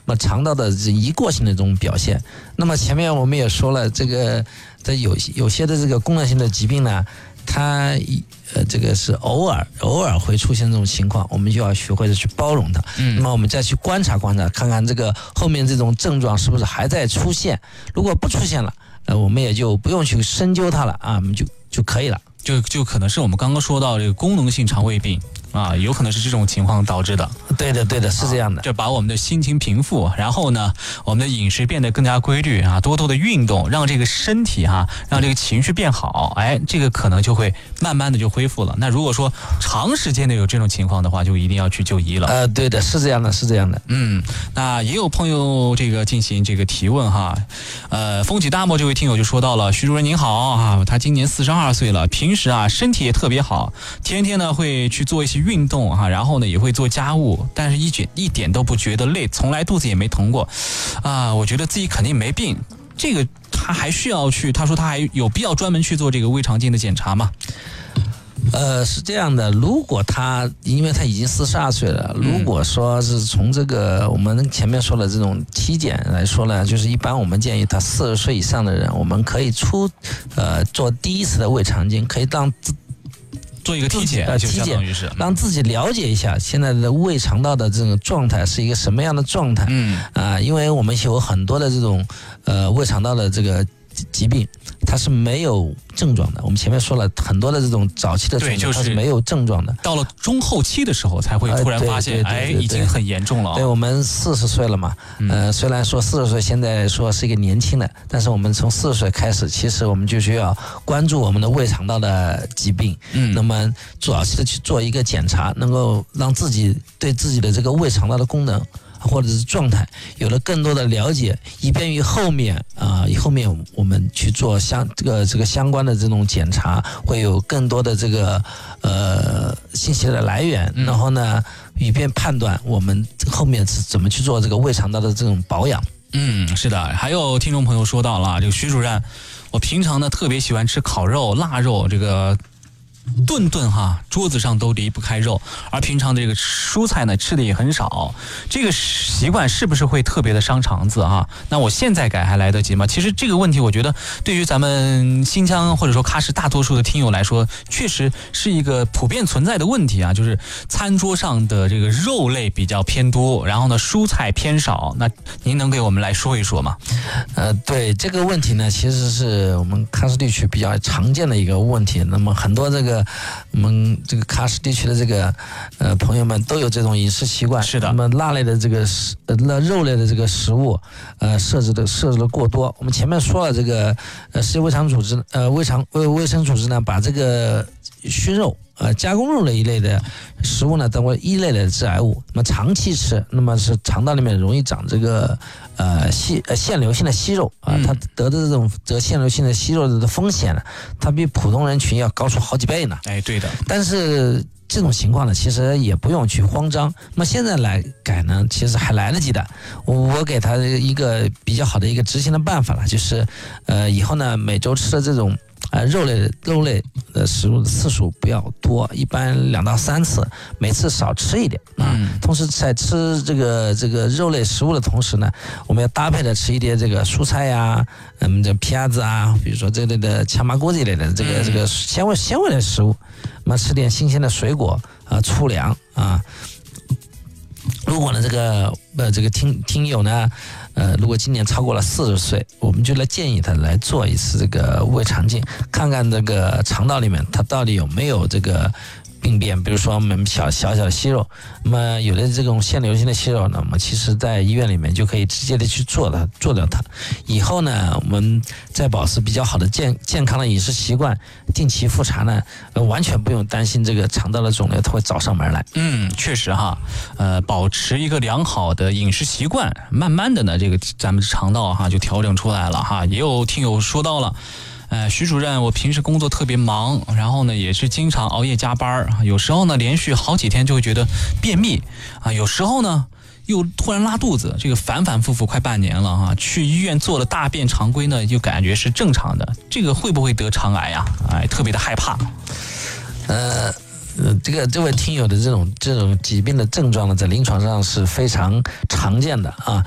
那么肠道的一过性的这种表现。那么前面我们也说了，这个在有些的这个功能性的疾病呢，它这个是偶尔会出现这种情况，我们就要学会的去包容它。那么我们再去观察，看看这个后面这种症状是不是还在出现。如果不出现了，我们也就不用去深究它了啊，我们就可以了。 就可能是我们刚刚说到这个功能性肠胃病啊，有可能是这种情况导致的。 对的，是这样的。 就把我们的心情平复，然后呢，我们的饮食变得更加规律啊，多的运动，让这个身体让这个情绪变好，这个可能就会慢慢的就恢复了。那如果说长时间的有这种情况的话，就一定要去就医了。 对的，是这样的。 那也有朋友这个进行这个提问风起大漠这位听友就说到了，徐主任您好啊，他今年42岁了，平时身体也特别好，天天呢会去做一些运动然后呢也会做家务，但是一点都不觉得累，从来肚子也没疼过我觉得自己肯定没病，这个他还需要去，他说他还有必要专门去做这个胃肠镜的检查吗？ 是这样的，如果因为他已经42岁了，如果说是从这个我们前面说的这种体检来说呢，就是一般我们建议他40岁以上的人，我们可以做第一次的胃肠镜，可以做一个体检，就相当于是让自己了解一下现在的胃肠道的这种状态是一个什么样的状态。因为我们有很多的这种胃肠道的这个疾病，它是没有症状的。我们前面说了很多的这种早期的症状，它是没有症状的。 到了中后期的时候，才会突然发现，已经很严重了。 对，我们40岁了嘛，虽然说40岁现在说是一个年轻的，但是我们从40岁开始，其实我们就需要关注我们的胃肠道的疾病。那么早期的去做一个检查，能够让自己对自己的这个胃肠道的功能或者是状态有了更多的了解，以便于后面我们去做这个相关的这种检查，会有更多的这个信息的来源，然后呢，以便判断我们后面是怎么去做这个胃肠道的这种保养。 是的，还有听众朋友说到了，这个徐主任，我平常呢特别喜欢吃烤肉、腊肉，这个顿桌子上都离不开肉，而平常这个蔬菜呢吃的也很少，这个习惯是不是会特别的伤肠子那我现在改还来得及吗？其实这个问题我觉得对于咱们新疆或者说喀什大多数的听友来说，确实是一个普遍存在的问题就是餐桌上的这个肉类比较偏多，然后呢蔬菜偏少，那您能给我们来说一说吗？ 对，这个问题呢其实是我们喀什地区比较常见的一个问题。那么很多我们这个喀什地区的这个朋友们都有这种饮食习惯。 是的。 那么腊类的这个肉类的这个食物摄制的过多。我们前面说了，这个世界卫生组织卫生组织呢，把这个熏肉加工肉类一类的食物呢当为一类的致癌物。那么长期吃，那么是肠道里面容易长这个腺瘤性的息肉它得的这种腺瘤性的息肉的风险呢，它比普通人群要高出好几倍呢。 对的。 但是这种情况呢，其实也不用去慌张。那么现在来改呢，其实还来得及的。我给他一个比较好的一个执行的办法了，就是以后呢每周吃的这种肉类的食物的次数不要多，一般2到3次，每次少吃一点同时在吃这个肉类食物的同时呢，我们要搭配的吃一点这个蔬菜呀，这皮子比如说这类的炝麻锅这类的这个纤维的食物，那么吃点新鲜的水果粗粮如果呢这个听友呢如果今年超过了40岁，我们就来建议他来做一次这个胃肠镜，看看这个肠道里面它到底有没有这个病变。比如说我们小的息肉，那么有的这种腺瘤性的息肉呢，我们其实在医院里面就可以直接的去做掉它。以后呢，我们再保持比较好的健康的饮食习惯，定期复查呢，完全不用担心这个肠道的肿瘤它会找上门来。 确实保持一个良好的饮食习惯，慢慢的呢，这个咱们肠道就调整出来了也有听友说到了。徐主任，我平时工作特别忙，然后呢也是经常熬夜加班，有时候呢连续好几天就会觉得便秘有时候呢又突然拉肚子，这个反复快半年了去医院做了大便常规呢，就感觉是正常的，这个会不会得肠癌特别的害怕。 这位听友的这种疾病的症状呢，在临床上是非常常见的